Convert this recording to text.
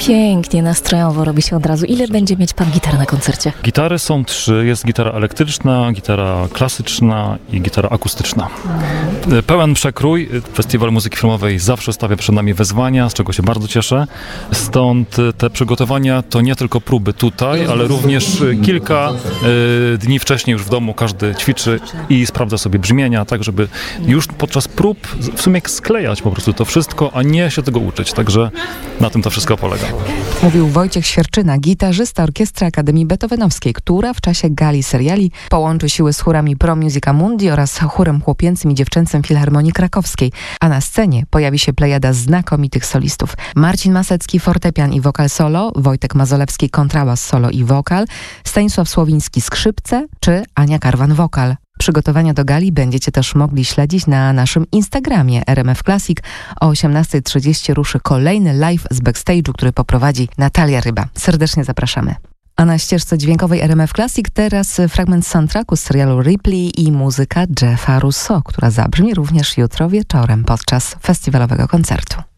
Pięknie, nastrojowo robi się od razu. Ile będzie mieć pan gitar na koncercie? Gitary są 3. Jest gitara elektryczna, gitara klasyczna i gitara akustyczna. Pełen przekrój. Festiwal Muzyki Filmowej zawsze stawia przed nami wyzwania, z czego się bardzo cieszę. Stąd te przygotowania to nie tylko próby tutaj, ale również kilka dni wcześniej już w domu każdy ćwiczy i sprawdza sobie brzmienia, tak żeby już podczas prób w sumie sklejać po prostu to wszystko, a nie się tego uczyć. Także na tym to wszystko polega. Mówił Wojciech Świerczyna, gitarzysta Orkiestry Akademii Beethovenowskiej, która w czasie gali seriali połączy siły z chórami Pro Musica Mundi oraz chórem chłopięcym i dziewczęcym Filharmonii Krakowskiej. A na scenie pojawi się plejada znakomitych solistów. Marcin Masecki, fortepian i wokal solo, Wojtek Mazolewski, kontrabas solo i wokal, Stanisław Słowiński, skrzypce czy Ania Karwan, wokal. Przygotowania do gali będziecie też mogli śledzić na naszym Instagramie RMF Classic. O 18:30 ruszy kolejny live z backstage'u, który poprowadzi Natalia Ryba. Serdecznie zapraszamy. A na ścieżce dźwiękowej RMF Classic teraz fragment soundtracku z serialu Ripley i muzyka Jeffa Russo, która zabrzmi również jutro wieczorem podczas festiwalowego koncertu.